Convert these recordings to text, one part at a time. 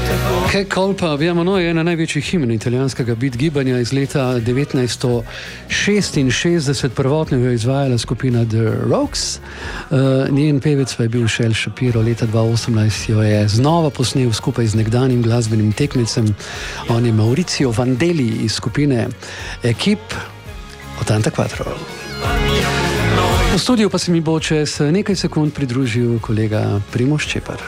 Che colpa abbiamo noi è una največjih himen italijanskega beat gibanja iz leta 1966, prvotno jo je izvajala skupina The Rogues. Njen pevec pa je bil Shel Shapiro, leta 2018 jo je znova posnel skupaj z nekdanjim glasbenim tekmecem. On je Mauricio Vandelli iz skupine Ekip 84. V studiu pa se mi bo čez nekaj sekund pridružil kolega Primož Čepar.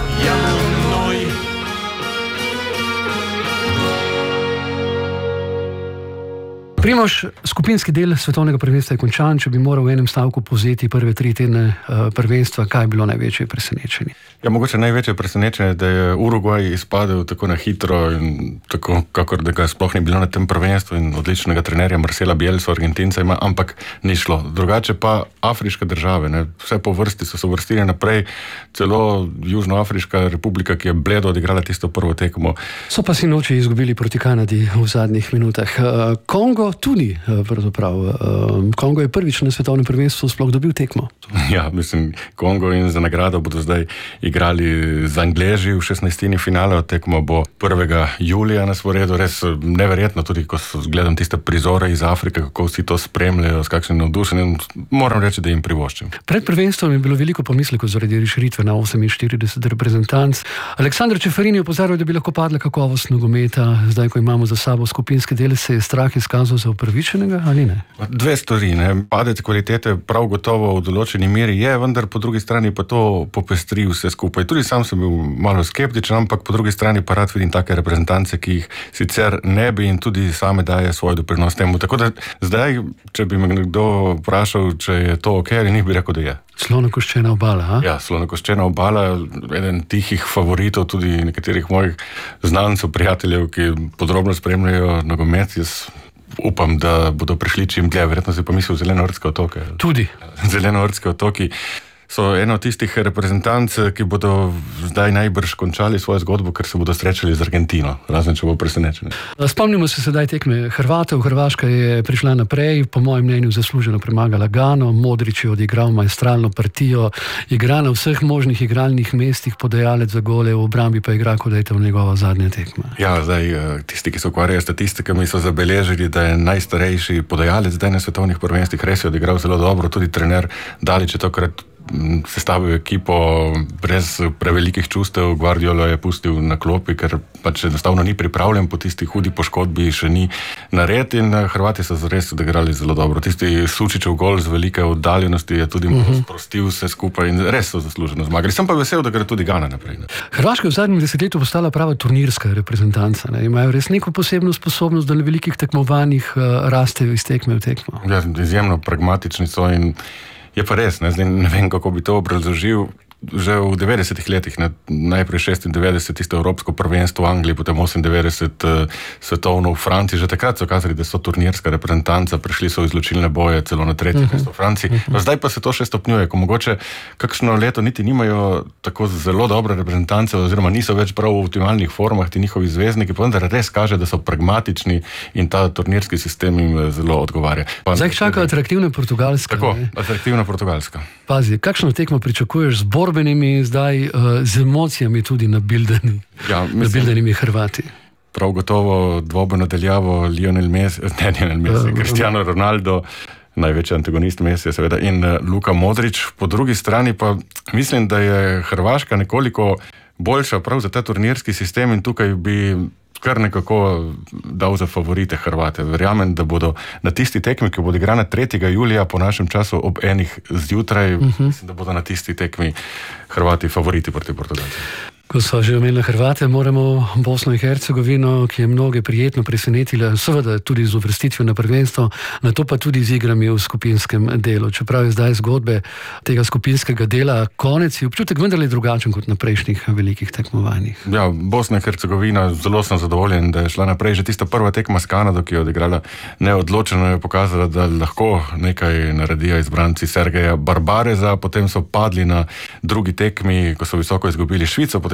Primož, skupinski del svetovnega prvenstva je končan. Če bi moral v enem stavku povzeti prve 3 tedne prvenstva, kaj je bilo največje presenečenje? Ja, mogoče največje presenečenje, da je Urugvaj izpadel tako na hitro in tako, kakor da ga sploh ni bilo na tem prvenstvu in odličnega trenerja Marcela Bielsa, Argentinca ima, ampak ni šlo. Drugače pa afriške države, ne, vse po vrsti so se uvrstili naprej, celo Južnoafriška republika, ki je bledo odigrala tisto prvo tekmo. So pa sinoči izgubili proti Kanadi v zadnjih minutah. Kongo tudi, pravzaprav. Kongo je prvič na svetovnem prvenstvu sploh dobil tekmo. Ja, mislim, Kongo in za nagrado bodo zdaj igrali z Angleži v 16. finale, tekmo bo 1. julija na sporedu. Res neverjetno, tudi ko gledam tiste prizore iz Afrike, kako vsi to spremljajo, s kakšnim navdušenjem, moram reči, da jim privoščim. Pred prvenstvom je bilo veliko pomislekov zaradi razširitve na 48 reprezentanc. Aleksandar Čeferin je opozarjal, da bi lahko padla kakovost nogometa. Zdaj, ko imamo za sabo skupinske dele, se je strah izkazal za upravičenega ali ne? Dve stvari, ne. Padec kvalitete prav gotovo v določeni meri je, vendar po drugi strani pa to popestri vse skupaj. Tudi sam sem bil malo skeptičen, ampak po drugi strani pa rad vidim take reprezentance, ki jih sicer ne bi in tudi same daje svoj doprinos temu. Tako da zdaj, če bi me kdo vprašal, če je to ok ali ni, bi rekel, da je. Slonokoščena obala, a? Ja, Slonokoščena obala, eden tihih favoritov tudi nekaterih mojih znancev, prijateljev, ki podrobno spremljajo nogomet. Jaz upam, da bodo prišli čim dlje. Verjetno si pomislil Zelenoortske otoke. Tudi. Zelenoortske otoki so eno od tistih reprezentanc, ki bodo zdaj najbrž končali svojo zgodbo, ker se bodo srečali z Argentino, razen če bo presenečenje. Spomnimo se sedaj tekme Hrvatov. Hrvaška je prišla naprej, po mojem mnenju zasluženo premagala Gano. Modrić je odigral maestralno partijo, igra na vseh možnih igralnih mestih, podajalec za gole, v obrambi pa igra, kot da je to njegova zadnja tekma. Ja, zdaj tisti, ki se ukvarjajo s statistikami, so zabeležili, da je najstarejši podajalec zdaj na svetovnih prvenstvih, res je odigral zelo dobro, tudi trener Dalić je tokrat sestavil ekipo brez prevelikih čustev. Guardiola je pustil na klopi, ker pač enostavno ni pripravljen po tisti hudi poškodbi, še ni nared in Hrvati so res odigrali zelo dobro. Tisti Sučićev gol z velike oddaljenosti je tudi sprostil vse skupaj in res so zasluženo zmagali. Sem pa vesel, da gre tudi Gana naprej. Ne. Hrvaška je v zadnjem desetletju postala prava turnirska reprezentanca. Ne. Imajo res neko posebno sposobnost, da na velikih tekmovanjih rastejo iz tekme v tekmo. Ja, izjemno pragmatični so in je pa res, ne, zdaj ne vem, kako bi to obrazložil. Že v 90-ih letih, ne, najprej 96, tisto evropsko prvenstvo v Angliji, potem 98 svetovno v Franciji, že takrat so kazali, da so turnirska reprezentanca, prišli so v izločilne boje celo na 3. mesto v Franciji. Zdaj pa se to še stopnjuje, ko mogoče kakšno leto niti nimajo tako zelo dobre reprezentance oziroma niso več prav v optimalnih formah ti njihovi zvezdniki, pa vendar res kaže, da so pragmatični in ta turnirski sistem jim zelo odgovarja. Zdaj čaka atraktivna Portugalska. Tako, atraktivna Portugalska. Pazi, kakšno tekmo pričakuješ z borbenimi, zdaj z emocijami tudi nabildenimi Hrvati? Prav gotovo dvobojno daljavo Lionel Messi, Cristiano Ronaldo, največji antagonist Messi seveda, in Luka Modrić. Po drugi strani pa mislim, da je Hrvaška nekoliko boljša prav za ta turnirski sistem in tukaj bi kar nekako dal za favorite Hrvate. Verjamem, da bodo na tisti tekmi, ki bo odigrana 3. julija po našem času ob 1. zjutraj, mislim, da bodo na tisti tekmi Hrvati favoriti proti Portugalcem. Ko so že omenili Hrvate, moramo Bosno in Hercegovino, ki je mnoge prijetno presenetila, seveda tudi z uvrstitvijo na prvenstvo, na to pa tudi z igrami v skupinskem delu. Čeprav je zdaj zgodbe tega skupinskega dela konec, je občutek vendarle drugačen kot na prejšnjih velikih tekmovanjih. Ja, Bosna in Hercegovina, zelo sem zadovoljen, da je šla naprej. Že tista prva tekma s Kanado, ki je odigrala neodločeno, je pokazala, da lahko nekaj naredijo izbranci Sergeja Barbareza. Potem so padli na drugi tekmi, ko so visoko izgubili Švico, potem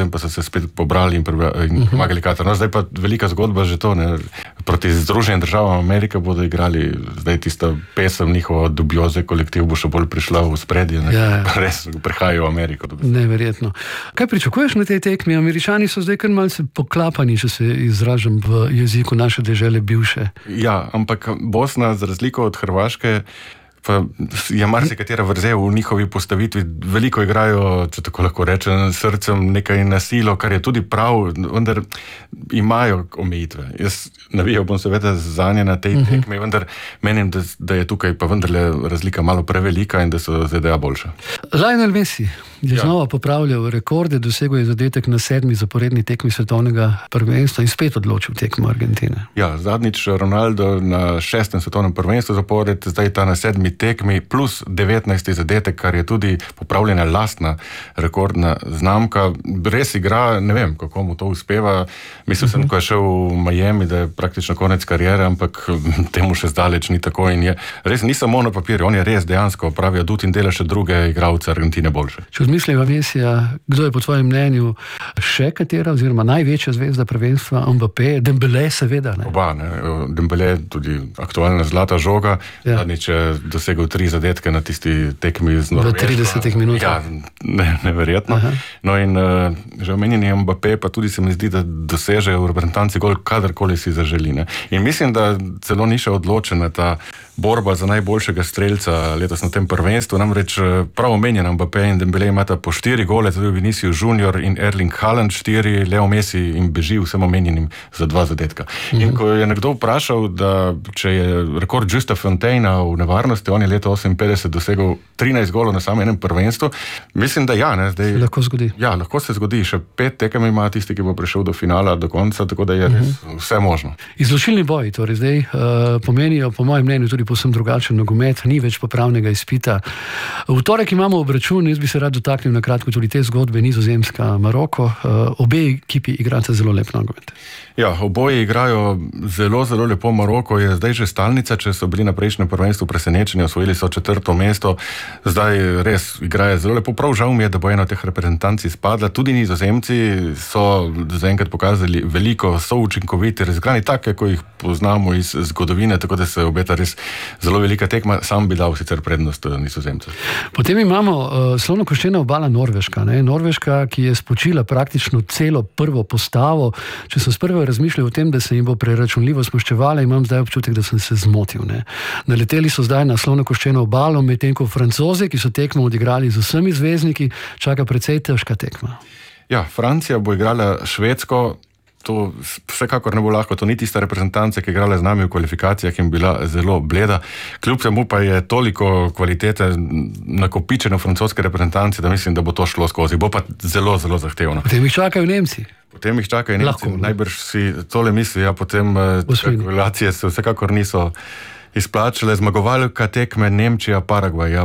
potem pa so se spet pobrali in pomagali Katar. No, zdaj pa velika zgodba že to, ne. Proti Združenim državam Amerike bodo igrali, zdaj tista pesem njihova Dubioze kolektiv bo še bolj prišla v spredje, ne. Ja. Res prehajajo v Ameriko. Neverjetno. Kaj pričakuješ na tej tekmi? Američani so zdaj kar malce poklapani, če se izražam v jeziku naše dežele bivše. Ja, ampak Bosna, z razliko od Hrvaške, pa je marsikatera vrzel v njihovi postavitvi, veliko igrajo, če tako lahko rečem, srcem nekaj na silo, kar je tudi prav, vendar imajo omejitve. Jaz navijal bom seveda zanje na tej tekmi, vendar menim, da je tukaj pa vendarle razlika malo prevelika in da so ZDA boljše. Lionel Messi je znova popravljal rekorde, dosegel je zadetek na 7. zaporedni tekmi svetovnega prvenstva in spet odločil tekmo Argentine. Ja, zadnjič Ronaldo na 6. svetovnem prvenstvu zapored, zdaj ta na 7. tekmi plus 19. zadetek, kar je tudi popravljena lastna rekordna znamka. Res igra, ne vem, kako mu to uspeva. Mislil sem, ko je šel v Miami, da je praktično konec karijere, ampak temu še zdaleč ni tako in je res ni samo na papirju, on je res dejansko pravi adut in dela še druge igralce Argentine boljše. Če odmisliva Messija, kdo je po tvojem mnenju še katera oziroma največja zvezda prvenstva? Mbappé, Dembélé seveda, ne? Oba, ne. Dembélé tudi aktualna zlata žoga, zadnjič je dosegel 3 zadetke na tisti tekmi z Norveško. V 30 minutah. Ja, neverjetno. No in že omenjeni Mbappé pa tudi se mi zdi, da doseže v reprezentanci gol kadarkoli si zaželi, ne. In mislim, da celo ni še odločena ta borba za najboljšega strelca letos na tem prvenstvu, namreč prav omenjen Mbappé in Dembélé imata po 4 gole, tudi Vinicius Junior in Erling Haaland 4, Leo Messi in beži vsem omenjenim za 2 zadetka. In ko je nekdo vprašal, da če je rekord Justa Fontaina v nevarnosti, on je leta 58 dosegel 13 golov na samem enem prvenstvu, mislim, da ja, ne, zdaj... Lahko zgodi. Ja, lahko se zgodi, še 5 tekem ima tisti, ki bo prišel do finala, do konca, tako da je res vse možno. Izločilni boji, torej zdaj pomenijo, po mojem mnenju, tudi povsem drugačen nogomet, ni več popravnega izpita. V torek imamo obračun, jaz bi se rad dotaknil na kratko tudi te zgodbe, Nizozemska, Maroko. Obe ekipi igrate zelo lep nogomet. Ja, oboji igrajo zelo, zelo lepo. Maroko je zdaj že stalnica, če so bili na prejšnjem prvenstvu presenečeni, osvojili so 4. mesto, zdaj res igrajo zelo lepo. Prav žal mi je, da bo ena od teh reprezentanc izpadla. Tudi Nizozemci so zaenkrat pokazali veliko, so učinkoviti, razigrani take, ko jih poznamo iz zgodovine, tako da se obeta res zelo velika tekma. Sam bi dal sicer prednost Nizozemcev. Potem imamo slonokoščena obala Norveška, ne? Norveška, ki je spočila praktično celo prvo postavo. Če sem sprva razmišljal o tem, da se jim bo preračunljivo smoščevala, imam zdaj občutek, da sem se zmotil, ne? Naleteli so zdaj na slonokoščeno obalo, medtem ko Francozi, ki so tekmo odigrali z vsemi zvezdniki, čaka precej težka tekma. Ja, Francija bo igrala Švedsko. To vsekakor ne bo lahko, to ni tista reprezentanca, ki je igrala z nami v kvalifikacijah in bila zelo bleda. Kljub temu pa je toliko kvalitete nakopičeno v francoske reprezentance, da mislim, da bo to šlo skozi. Bo pa zelo, zelo zahtevno. Potem jih čakajo Nemci. Potem jih čakajo Nemci. Najbrž si tole misli, potem kalkulacije se vsekakor niso izplačale. Zmagovalka tekme Nemčija, Paragvaja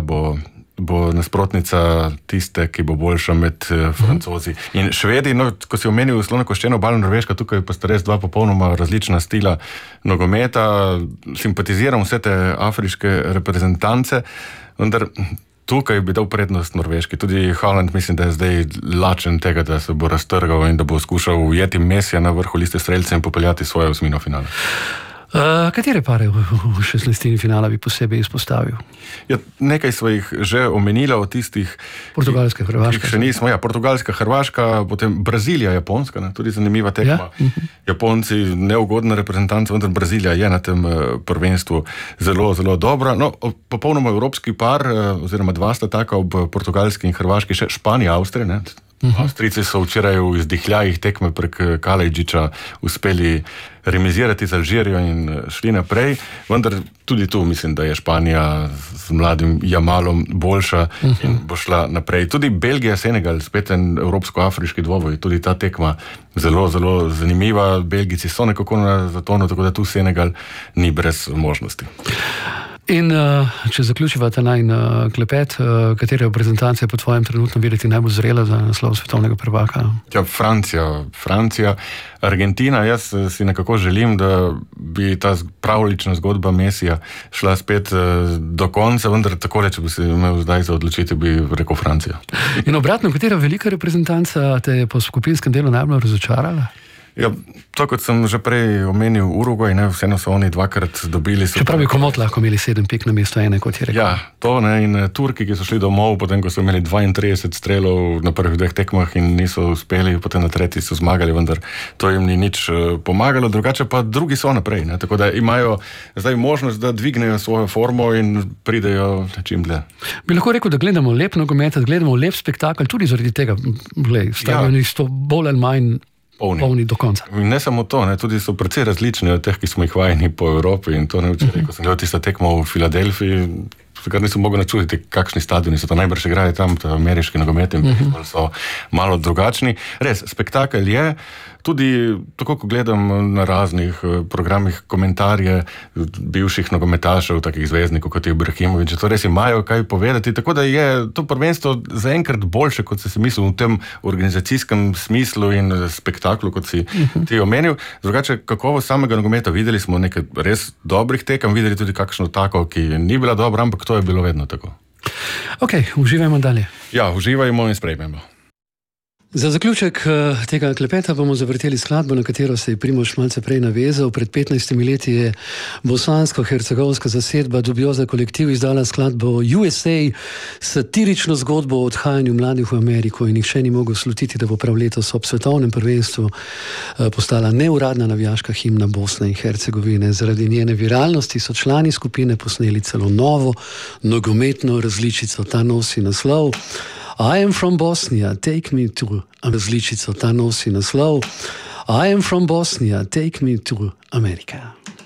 bo nasprotnica tiste, ki bo boljša med Francozi. In Švedi, no, ko si omenil slonokoščeno obalo Norveška, tukaj pa sta res 2 popolnoma različna stila nogometa. Simpatiziram vse te afriške reprezentance, vendar tukaj bi dal prednost Norveški. Tudi Haaland mislim, da je zdaj lačen tega, da se bo raztrgal in da bo skušal ujeti Messija na vrhu liste strelcev in popeljati svojo osmino finala. Katere pare v 16. finala bi posebej izpostavil? Ja, nekaj smo jih že omenila od tistih... Portugalska, Hrvaška. Še nismo, ja, Portugalska, Hrvaška, potem Brazilija, Japonska, ne, tudi zanimiva tekma. Ja? Japonci, neugodna reprezentanca, vendar Brazilija je na tem prvenstvu zelo, zelo dobra. No, popolnoma evropski par, oziroma 2 sta taka ob Portugalski in Hrvaški, še Španija, Avstrija, ne. Avstrijci so včeraj v izdihljajih tekme prek Kalajdziča uspeli remizirati z Alžirijo in šli naprej, vendar tudi tu mislim, da je Španija z mladim Jamalom boljša in bo šla naprej. Tudi Belgija, Senegal, spet en evropsko-afriški dvoboj, tudi ta tekma zelo, zelo zanimiva. Belgijci so nekako na zatonu, tako da tu Senegal ni brez možnosti. In če zaključiva ta najin klepet, katere reprezentance po tvojem trenutno videti najbolj zrela za naslov svetovnega prvaka? Ja, Francija, Argentina. Jaz si nekako želim, da bi ta pravlična zgodba Mesija šla spet do konca, vendar takole, če bi se imel zdaj za odločiti, bi rekel Francija. In obratno, katera velika reprezentanca te je po skupinskem delu najbolj razočarala? Ja, to, kot sem že prej omenil, Urugvaj, vseeno so oni dvakrat dobili. Čeprav bi komot lahko imeli 7 pik na mesto ene, kot je rekel. Ja, to in Turki, ki so šli domov, potem ko so imeli 32 strelov na prvih 2 tekmah in niso uspeli, potem na tretji so zmagali, vendar to jim ni nič pomagalo, drugače pa drugi so naprej, tako da imajo zdaj možnost, da dvignejo svojo formo in pridejo čim dlje. Bi lahko rekel, da gledamo lep nogomet, gledamo lep spektakel, tudi zaradi tega, stadioni so bolj ali manj polni do konca. In ne samo to, tudi so precej različni od teh, ki smo jih vajeni po Evropi in to včeraj, ko sem gledal tista tekmo v Filadelfiji, kar nisem mogel načutiti, kakšni stadioni so to, najbrž igrajo tam, ameriški nogomet in so malo drugačni. Res, spektakel je, tudi tako, ko gledam na raznih programih komentarje bivših nogometašev, takih zvezdnikov, kot je Ibrahimović, to res imajo kaj povedati, tako da je to prvenstvo zaenkrat boljše, kot si mislil v tem organizacijskem smislu in spektaklu, kot si ti omenil. Drugače, kakovost samega nogometa, videli smo nekaj res dobrih tekem, videli tudi kakšno tako, ki ni bila dobra, ampak to je bilo vedno tako. Ok, uživajmo dalje. Ja, uživajmo in sprejmemo. Za zaključek tega klepeta bomo zavrteli skladbo, na katero se je Primož malce prej navezal. Pred 15 leti je bosansko-hercegovska zasedba Dubioza kolektiv izdala skladbo USA, satirično zgodbo o odhajanju mladih v Ameriko in nihče ni mogel slutiti, da bo prav letos ob svetovnem prvenstvu postala neuradna navijaška himna Bosne in Hercegovine. Zaradi njene viralnosti so člani skupine posneli celo novo nogometno različico. Ta nosi naslov I am from Bosnia, take me to različico. Ta nosi naslov I am from Bosnia, take me to America.